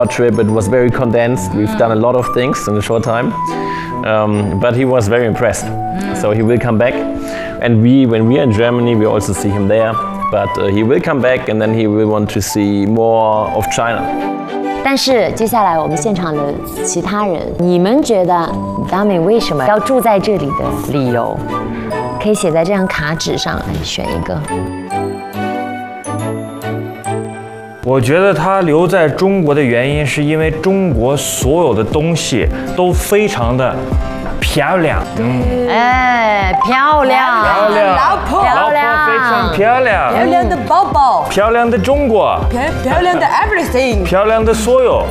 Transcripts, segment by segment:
Our trip, it was very condensed. We've done a lot of things in a short time, but he was very impressed. So he will come back, and when we are in Germany, we also see him there. But he will come back, and then he will want to see more of China. 但是接下来我们现场的其他人，你们觉得 Dami 为什么要住在这里的理由，可以写在这张卡纸上，选一个。 我觉得他留在中国的原因，是因为中国所有的东西都非常的漂亮。 哎，漂亮， 漂亮， 老婆非常漂亮， 漂亮的宝宝， 漂亮的中国， 漂亮的 everything， 漂亮的所有。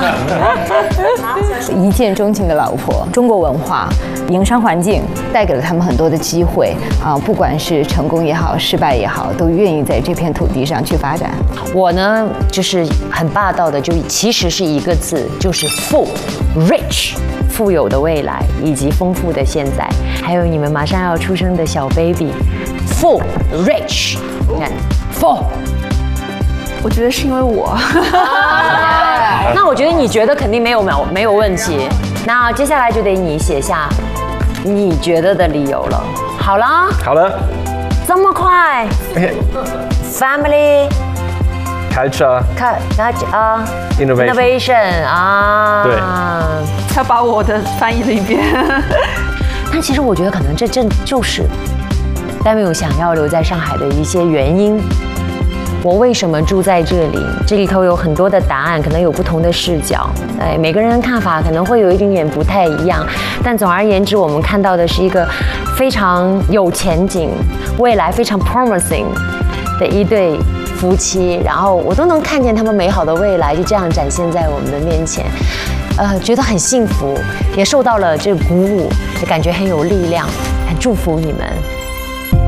一见钟情的老婆，中国文化、营商环境带给了他们很多的机会啊，不管是成功也好，失败也好，都愿意在这片土地上去发展。 我呢，就是很霸道的，就其实是一个字，就是富 ，rich， 富有的未来以及丰富的现在，还有你们马上要出生的小 baby， 富 rich， 你看富。 我觉得是因为我。 那我觉得你觉得肯定没有问题。那接下来就得你写下你觉得的理由了。好了， 好了。 这么快 ？Family。 Culture, innovation 啊， 对， 他把我的翻译了一遍。 但其实我觉得可能这正就是Dami想要留在上海的一些原因。我为什么住在这里？这里头有很多的答案，可能有不同的视角，每个人的看法可能会有一点点不太一样。但总而言之，我们看到的是一个非常有前景、未来非常 promising 的一对夫妻，然后我都能看见他们美好的未来就这样展现在我们的面前，觉得很幸福，也受到了这个鼓舞，也感觉很有力量，很祝福你们。